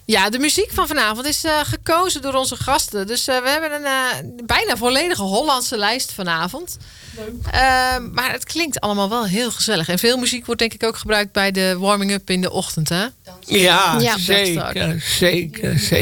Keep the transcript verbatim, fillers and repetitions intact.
Ja, de muziek van vanavond is uh, gekozen door onze gasten. Dus uh, we hebben een uh, bijna volledige Hollandse lijst vanavond. Uh, maar het klinkt allemaal wel heel gezellig. En veel muziek wordt denk ik ook gebruikt bij de warming-up in de ochtend, hè? Ja, ja zeker, zeker, zeker.